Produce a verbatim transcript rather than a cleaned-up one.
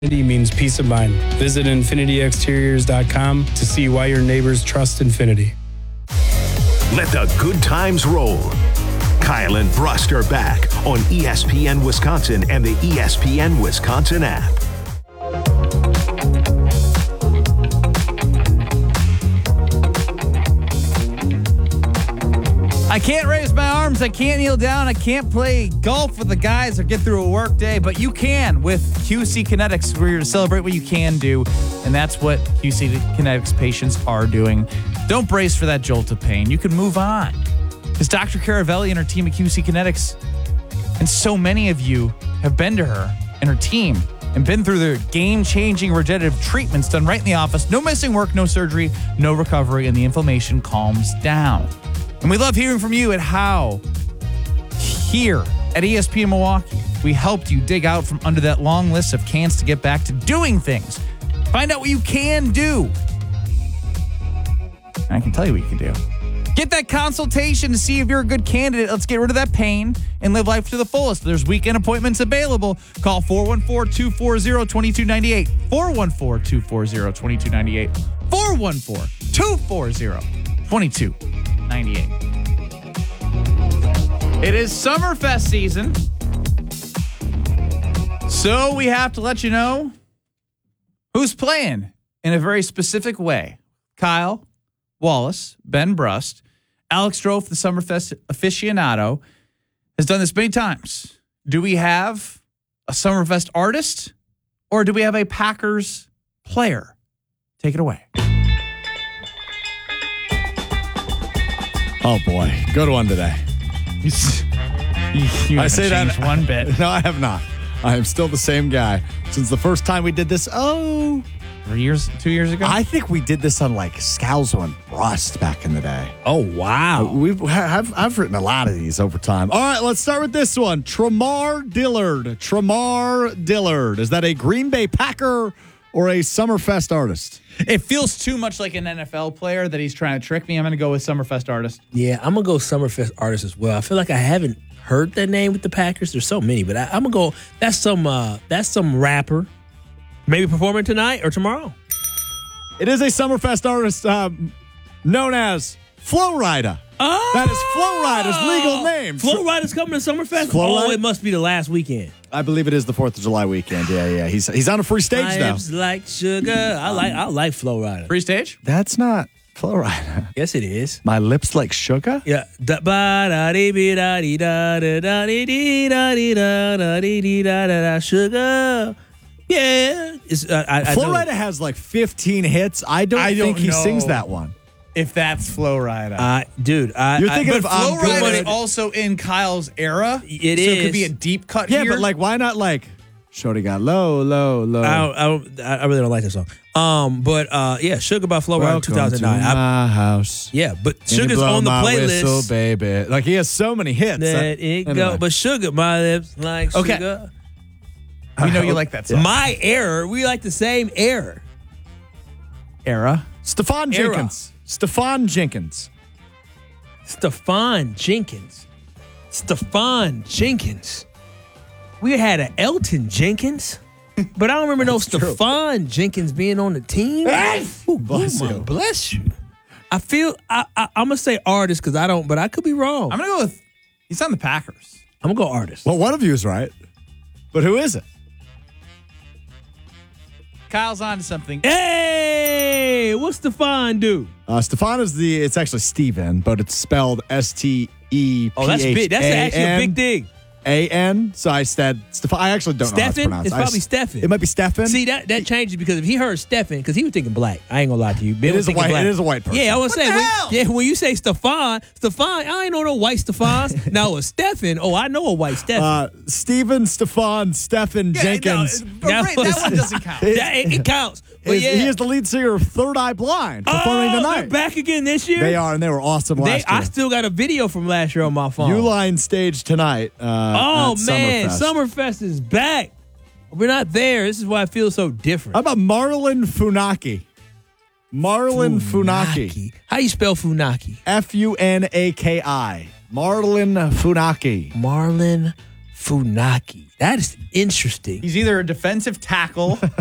Infinity means peace of mind. Visit Infinity Exteriors dot com to see why your neighbors trust Infinity. Let the good times roll. Kyle and Brust are back on E S P N Wisconsin and the E S P N Wisconsin app. I can't raise my arms. I can't kneel down. I can't play golf with the guys or get through a work day, but you can with Q C Kinetics. We're here to celebrate what you can do, and that's what Q C Kinetics patients are doing. Don't brace for that jolt of pain. You can move on. Because Doctor Caravelli and her team at Q C Kinetics, and so many of you have been to her and her team and been through their game-changing regenerative treatments done right in the office. No missing work, no surgery, no recovery, and the inflammation calms down. And we love hearing from you at how here at E S P N Milwaukee, we helped you dig out from under that long list of cans to get back to doing things. Find out what you can do. And I can tell you what you can do. Get that consultation to see if you're a good candidate. Let's get rid of that pain and live life to the fullest. There's weekend appointments available. Call four one four, two four zero, two two nine eight. four one four, two four zero, two two nine eight. four one four, two four zero, two two nine eight. It is Summerfest season. So we have to let you know who's playing in a very specific way. Kyle Wallace, Ben Brust, Alex Strofe, the Summerfest aficionado, has done this many times. Do we have a Summerfest artist or do we have a Packers player? Take it away. Oh, boy. Good one today. You, you I say that one bit. No, I have not. I am still the same guy. Since the first time we did this, oh... Three years, two years ago? I think we did this on like Scalzo and Brust back in the day. Oh, wow. We've have I've written a lot of these over time. All right, let's start with this one. Tremar Dillard. Tremar Dillard. Is that a Green Bay Packer or a Summerfest artist? It feels too much like an N F L player that he's trying to trick me. I'm going to go with Summerfest artist. Yeah, I'm going to go Summerfest artist as well. I feel like I haven't heard that name with the Packers. There's so many, but I, I'm going to go, that's some, uh, that's some rapper. Maybe performing tonight or tomorrow. It is a Summerfest artist um, known as Flo Rida. Oh! That is Flo Rida's legal name. Flo Rida's coming to Summerfest? Flo oh, Rida? It must be the last weekend. I believe it is the fourth of July weekend. Yeah, yeah. He's he's on a free stage My now. lips like sugar. I like I like Flo Rida. Free stage? That's not Flo Rida. Yes, it is. My lips like sugar? Yeah. Da ba da dee be da dee da da da dee dee da dee da da dee dee da da da sugar. Yeah. It's, uh, I, I Flo know. Rida has like fifteen hits. I don't I think don't he know. sings that one. If that's Flo Rida. Uh, dude, I, You're I- thinking but of Flo I'm Good. Rida is also in Kyle's era. It so it could is. be a deep cut Yeah, here. but like, why not like, Shorty got low, low, low. I, don't, I, don't, I really don't like that song. Um, but uh, yeah, Sugar by Flo Rida, Welcome two thousand nine. to I, my house. yeah, but Can you Sugar's blow on the my playlist. whistle, baby. Like he has so many hits. Let Uh, it anyway. go. But Sugar, my lips like Okay. sugar. we know you like that song. My error. We like the same error. era. Stephon Era. Jenkins. Stephon Jenkins. Stephon Jenkins. Stephon Jenkins. We had an Elton Jenkins, but I don't remember no Stephon Jenkins being on the team. Ooh, Bless oh my- you. bless you. I feel I, I I'm gonna say artist because I don't, but I could be wrong. I'm I'm, going to go with, he's on the Packers. gonna go artist. Well, one of you is right. But who is it? Kyle's on to something. Hey, what's Stephon do? Uh, Stephon is the, it's actually Steven, but it's spelled S T E P H A N. Oh, that's big. That's actually a big thing. A N. So I said Stephon. I actually don't know how it's Stephen? pronounced. It's I probably s- Stephen. It might be Stephen. See that that changes because if he heard Stephen, because he was thinking black. I ain't gonna lie to you. Ben It was is a thinking white- black. it is a white person. Yeah, I was What saying. the When, hell? yeah, when you say Stephon, Stephon, I ain't know no white Stephons. Now a Stephen. Oh, I know a white Stephen. Uh, Steven, Stephon, Stephen Yeah, Jenkins. No, but right, that one doesn't count. that, it, it counts. But is- yeah, He is the lead singer of Third Eye Blind, performing oh, tonight. they're back again this year. They are, and they were awesome They, last I year. still got a video from last year on my phone. Uline stage tonight. Uh, oh at man, Summerfest. Summerfest is back. We're not there. This is why I feel so different. How about Marlon Funaki? Marlon Funaki. How you spell Funaki? F U N A K I. Marlon Funaki. Marlon Funaki. That is interesting. He's either a defensive tackle